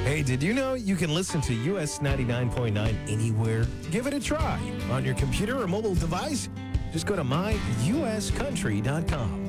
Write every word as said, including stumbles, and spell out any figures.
Hey, did you know you can listen to U S ninety-nine point nine anywhere? Give it a try on your computer or mobile device. Just go to my u s country dot com.